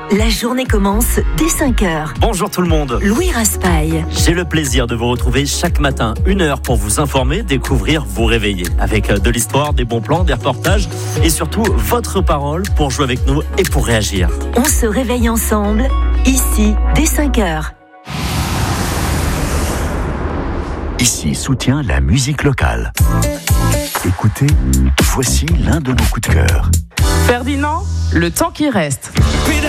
La journée commence dès 5h. Bonjour tout le monde. Louis Raspail. J'ai le plaisir de vous retrouver chaque matin, 1 heure pour vous informer, découvrir, vous réveiller. Avec de l'histoire, des bons plans, des reportages et surtout votre parole pour jouer avec nous et pour réagir. On se réveille ensemble, ici, dès 5h. Ici soutient la musique locale. Écoutez, voici l'un de nos coups de cœur. Ferdinand, le temps qui reste.